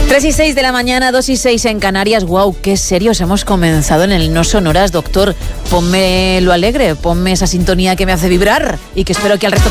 3:06 de la mañana, 2:06 en Canarias. Wow, qué serios hemos comenzado en el No Sonoras, doctor. Ponme lo alegre, ponme esa sintonía que me hace vibrar y que espero que al resto